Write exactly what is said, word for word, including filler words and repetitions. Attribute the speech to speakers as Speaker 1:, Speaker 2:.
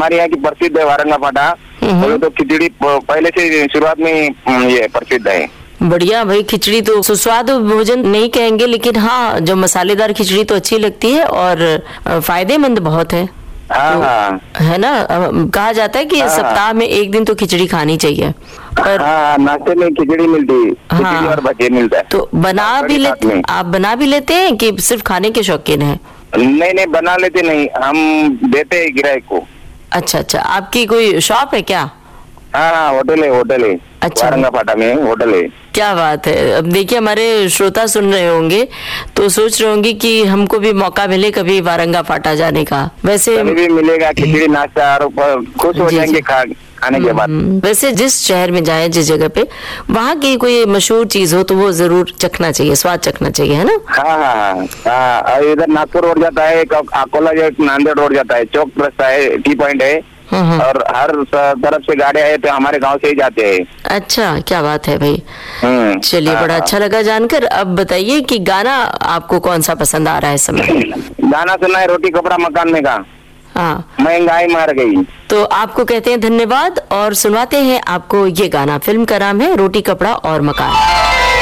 Speaker 1: हमारे यहाँ की प्रसिद्ध है वारंगा फाटा। बोले तो खिचड़ी पहले से शुरुआत में ये प्रसिद्ध है।
Speaker 2: बढ़िया भाई, खिचड़ी तो सुस्वादु भोजन नहीं कहेंगे, लेकिन हाँ जो मसालेदार खिचड़ी तो अच्छी लगती है और फायदेमंद बहुत है।
Speaker 1: हाँ, हाँ।
Speaker 2: है ना, कहा जाता है कि हाँ, सप्ताह में एक दिन तो खिचड़ी खानी चाहिए।
Speaker 1: पर हाँ, नाश्ते में खिचड़ी मिलती है। हाँ, खिचड़ी और भजिया मिलता है।
Speaker 2: तो बना भी लेते, आप बना भी लेते हैं कि सिर्फ खाने के शौकीन हैं?
Speaker 1: नहीं नहीं, बना लेते नहीं, हम देते हैं ग्राहक को।
Speaker 2: अच्छा अच्छा, आपकी कोई शॉप है क्या?
Speaker 1: हाँ, होटल है, होटल है।
Speaker 2: अच्छा,
Speaker 1: वारंगा फाटा में होटल है।
Speaker 2: क्या बात है। अब देखिए हमारे श्रोता सुन रहे होंगे तो सोच रहे होंगे कि हमको भी मौका मिले कभी वारंगा फाटा जाने का। वैसे
Speaker 1: कभी भी मिलेगा खिचड़ी नाश्ता और खुश हो जाएंगे खा खाने के बाद।
Speaker 2: वैसे जिस शहर में जाए, जिस जगह पे, वहाँ की कोई मशहूर चीज हो तो वो जरूर चखना चाहिए, स्वाद चखना चाहिए, है ना?
Speaker 1: हाँ हाँ हाँ, इधर नागपुर रोड जाता है, अकोला नांदेड़ रोड जाता है, चौक रास्ता है, टी पॉइंट है और हर तरफ से गाड़ियां है तो हमारे गांव से ही जाते हैं।
Speaker 2: अच्छा, क्या बात है भाई। चलिए, बड़ा अच्छा लगा जानकर। अब बताइए कि गाना आपको कौन सा पसंद आ रहा है इस समय?
Speaker 1: गाना सुना है रोटी कपड़ा मकान में का।
Speaker 2: हाँ,
Speaker 1: महंगाई मार गई।
Speaker 2: तो आपको कहते हैं धन्यवाद और सुनवाते हैं आपको ये गाना। फिल्म का नाम है रोटी कपड़ा और मकान।